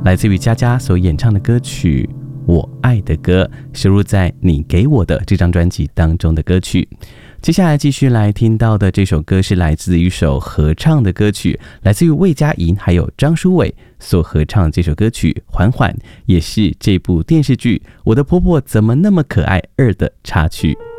来自于佳佳所演唱的歌曲《我爱的歌》，收录在《你给我的》这张专辑当中的歌曲。接下来继续来听到的这首歌是来自一首合唱的歌曲，来自于魏佳莹还有张书伟所合唱这首歌曲《缓缓》，也是这部电视剧《我的婆婆怎么那么可爱2》的插曲。